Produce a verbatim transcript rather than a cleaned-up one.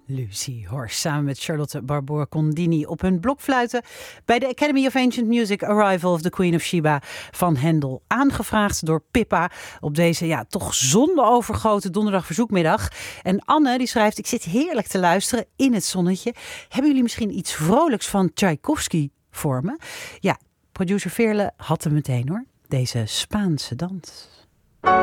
Lucy Horst samen met Charlotte Barbour Condini op hun blokfluiten bij de Academy of Ancient Music Arrival of the Queen of Sheba van Handel. Aangevraagd door Pippa op deze ja, toch zonovergoten donderdag verzoekmiddag. En Anne die schrijft: ik zit heerlijk te luisteren in het zonnetje. Hebben jullie misschien iets vrolijks van Tchaikovsky voor me? Ja, producer Veerle had hem meteen hoor. Deze Spaanse dans.